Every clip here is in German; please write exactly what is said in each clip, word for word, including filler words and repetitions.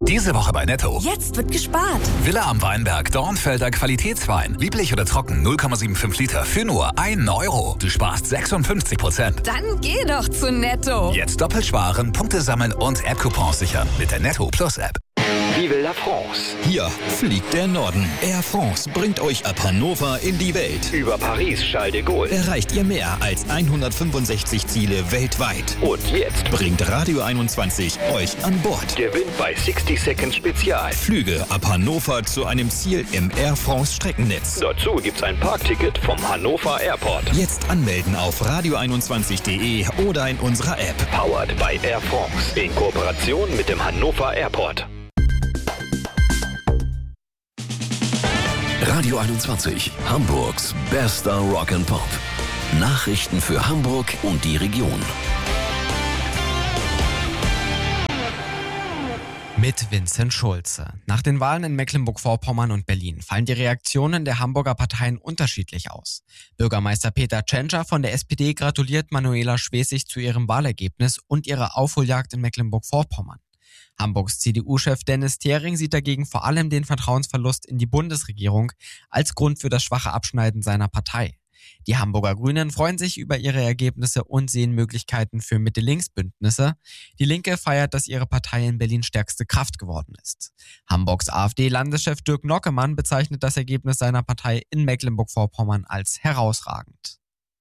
Diese Woche bei Netto. Jetzt wird gespart. Villa am Weinberg, Dornfelder Qualitätswein. Lieblich oder trocken, null Komma fünfundsiebzig Liter für nur einen Euro. Du sparst sechsundfünfzig Prozent. Dann geh doch zu Netto. Jetzt doppelt sparen, Punkte sammeln und App-Coupons sichern mit der Netto Plus App. Vive la France. Hier fliegt der Norden. Air France bringt euch ab Hannover in die Welt. Über Paris, Charles de Gaulle. Erreicht ihr mehr als hundertfünfundsechzig Ziele weltweit. Und jetzt bringt Radio einundzwanzig euch an Bord. Gewinnt bei sixty Seconds Spezial. Flüge ab Hannover zu einem Ziel im Air France Streckennetz. Dazu gibt's ein Parkticket vom Hannover Airport. Jetzt anmelden auf radio einundzwanzig punkt de oder in unserer App. Powered by Air France. In Kooperation mit dem Hannover Airport. Radio einundzwanzig, Hamburgs bester Rock and Pop. Nachrichten für Hamburg und die Region. Mit Vincent Schulze. Nach den Wahlen in Mecklenburg-Vorpommern und Berlin fallen die Reaktionen der Hamburger Parteien unterschiedlich aus. Bürgermeister Peter Tschentscher von der S P D gratuliert Manuela Schwesig zu ihrem Wahlergebnis und ihrer Aufholjagd in Mecklenburg-Vorpommern. Hamburgs C D U-Chef Dennis Thering sieht dagegen vor allem den Vertrauensverlust in die Bundesregierung als Grund für das schwache Abschneiden seiner Partei. Die Hamburger Grünen freuen sich über ihre Ergebnisse und sehen Möglichkeiten für Mitte-Links-Bündnisse. Die Linke feiert, dass ihre Partei in Berlin stärkste Kraft geworden ist. Hamburgs AfD-Landeschef Dirk Nockemann bezeichnet das Ergebnis seiner Partei in Mecklenburg-Vorpommern als herausragend.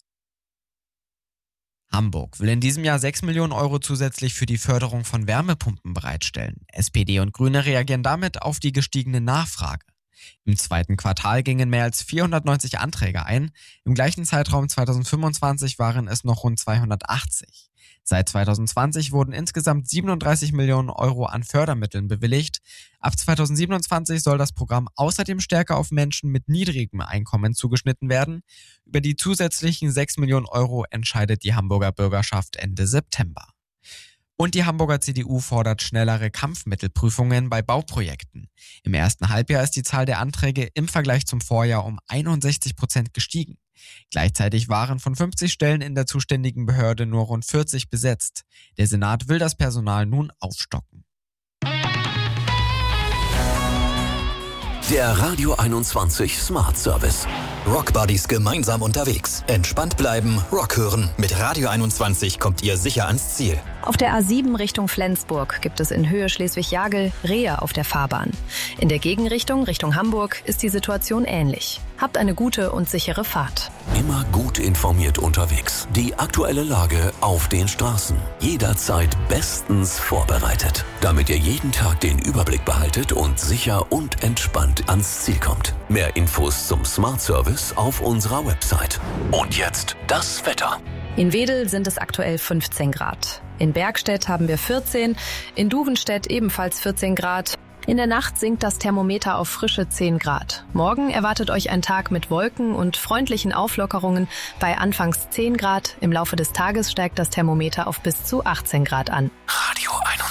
Hamburg will in diesem Jahr sechs Millionen Euro zusätzlich für die Förderung von Wärmepumpen bereitstellen. S P D und Grüne reagieren damit auf die gestiegene Nachfrage. Im zweiten Quartal gingen mehr als vierhundertneunzig Anträge ein. Im gleichen Zeitraum zweitausendfünfundzwanzig waren es noch rund zweihundertachtzig. Seit zweitausendzwanzig wurden insgesamt siebenunddreißig Millionen Euro an Fördermitteln bewilligt. Ab zweitausendsiebenundzwanzig soll das Programm außerdem stärker auf Menschen mit niedrigem Einkommen zugeschnitten werden. Über die zusätzlichen sechs Millionen Euro entscheidet die Hamburger Bürgerschaft Ende September. Und die Hamburger C D U fordert schnellere Kampfmittelprüfungen bei Bauprojekten. Im ersten Halbjahr ist die Zahl der Anträge im Vergleich zum Vorjahr um einundsechzig Prozent gestiegen. Gleichzeitig waren von fünfzig Stellen in der zuständigen Behörde nur rund vierzig besetzt. Der Senat will das Personal nun aufstocken. Der Radio einundzwanzig Smart Service. Rock Buddies gemeinsam unterwegs. Entspannt bleiben, Rock hören. Mit Radio einundzwanzig kommt ihr sicher ans Ziel. Auf der A sieben Richtung Flensburg gibt es in Höhe Schleswig-Jagel Rehe auf der Fahrbahn. In der Gegenrichtung Richtung Hamburg ist die Situation ähnlich. Habt eine gute und sichere Fahrt. Immer gut informiert unterwegs. Die aktuelle Lage auf den Straßen. Jederzeit bestens vorbereitet. Damit ihr jeden Tag den Überblick behaltet und sicher und entspannt ans Ziel kommt. Mehr Infos zum Smart Service auf unserer Website. Und jetzt das Wetter. In Wedel sind es aktuell fünfzehn Grad. In Bergstedt haben wir vierzehn, in Duvenstedt ebenfalls vierzehn Grad. In der Nacht sinkt das Thermometer auf frische zehn Grad. Morgen erwartet euch ein Tag mit Wolken und freundlichen Auflockerungen bei anfangs zehn Grad. Im Laufe des Tages steigt das Thermometer auf bis zu achtzehn Grad an. Radio einundzwanzig.